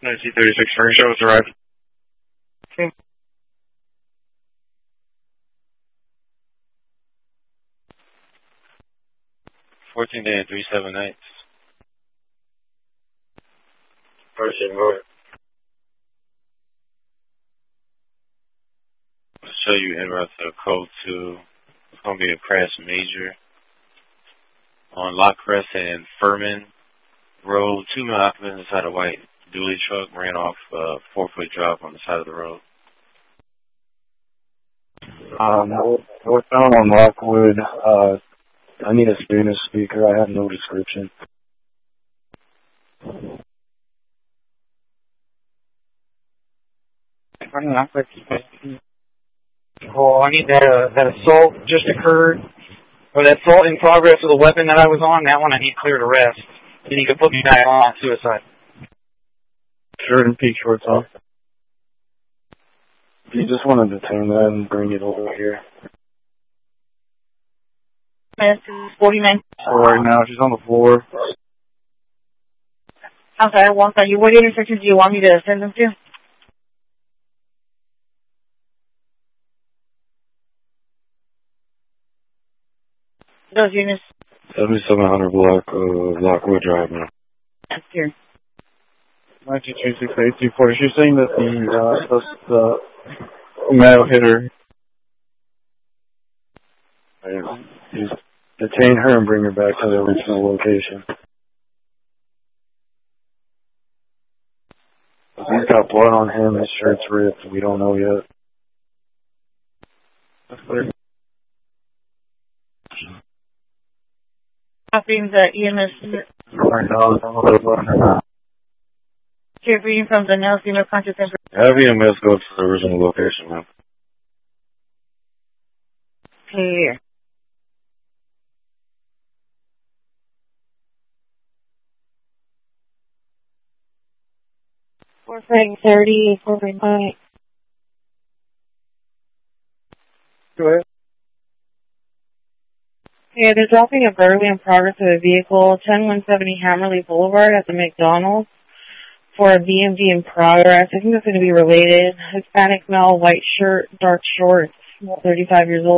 1936 Spring Show has arrived. Okay. 14 day and 37 nights. Person, go ahead. I'll show you en route to code 2. It's going to be a crash major on Lock Crest and Furman Road. 2 male occupants inside a white dually truck ran off a 4-foot drop on the side of the road. Northbound on Lockwood. I need a Spanish speaker. I have no description. Oh, I need that assault just occurred, or that assault in progress with the weapon that I was on. That one I need cleared arrest. Then you can put me back on suicide. Shirt and peak shorts on. You just want to detain that and bring it over here. Miss 49. So right now she's on the floor. Okay, well, what intersection do you want me to send them to? Those units. 7700 block Lockwood Drive now. That's here. 1936-1840. She's saying that the male hit her. Just detain her and bring her back to the original location. He's got blood on him. His shirt's ripped. We don't know yet. That's clear. Copying the EMS. Here reading from the now female conscious information. Have EMS go to the original location, man. Here. We're saying 30, 4.5. Go ahead. Yeah, they're dropping a burglary in progress of a vehicle, 10170 Hammerley Boulevard at the McDonald's for a BMV in progress. I think that's going to be related. Hispanic male, white shirt, dark shorts, 35 years old.